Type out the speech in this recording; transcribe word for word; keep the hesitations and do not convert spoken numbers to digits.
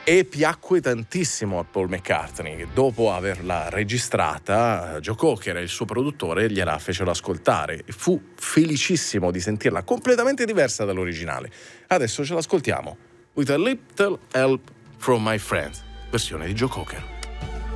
E piacque tantissimo a Paul McCartney. Dopo averla registrata, Joe Cocker e il suo produttore gliela fecero ascoltare. Fu felicissimo di sentirla completamente diversa dall'originale. Adesso ce l'ascoltiamo. With a little help from my friends, versione di Joe Cocker.